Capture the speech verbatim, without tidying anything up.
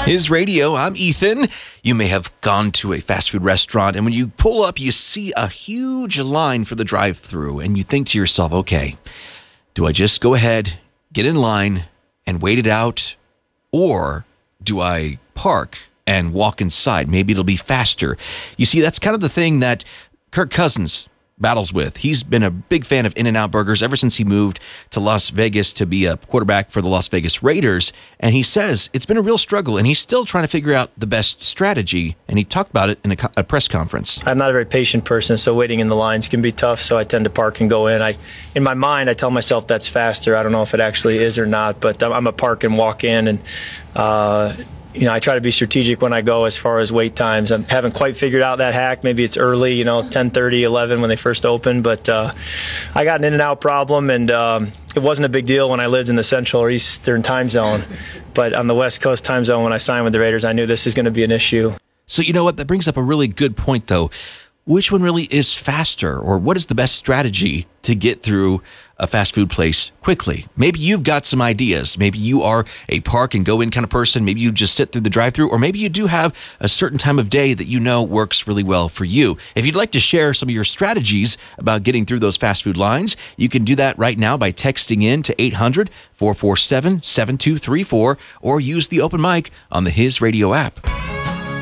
His Radio, I'm Ethan. You may have gone to a fast food restaurant, and when you pull up, you see a huge line for the drive-thru, and you think to yourself, okay, do I just go ahead, get in line, and wait it out, or do I park and walk inside? Maybe it'll be faster. You see, that's kind of the thing that Kirk Cousins battles with. He's been a big fan of In-N-Out Burgers ever since he moved to Las Vegas to be a quarterback for the Las Vegas Raiders. And he says it's been a real struggle, and he's still trying to figure out the best strategy. And he talked about it in a, co- a press conference. I'm not a very patient person, so waiting in the lines can be tough. So I tend to park and go in. I, in my mind, I tell myself that's faster. I don't know if it actually is or not, but I'm a park and walk in, and uh, you know, I try to be strategic when I go as far as wait times. I haven't quite figured out that hack. Maybe it's early, you know, ten thirty, eleven when they first open. But uh, I got an In-N-Out problem, and um, it wasn't a big deal when I lived in the Central or Eastern time zone. But on the West Coast time zone, when I signed with the Raiders, I knew this is going to be an issue. So you know what? That brings up a really good point, though. Which one really is faster, or what is the best strategy to get through a fast food place quickly? Maybe you've got some ideas. Maybe you are a park and go in kind of person. Maybe you just sit through the drive-thru, or maybe you do have a certain time of day that you know works really well for you. If you'd like to share some of your strategies about getting through those fast food lines, you can do that right now by texting in to eight hundred, four four seven, seven two three four or use the open mic on the His Radio app.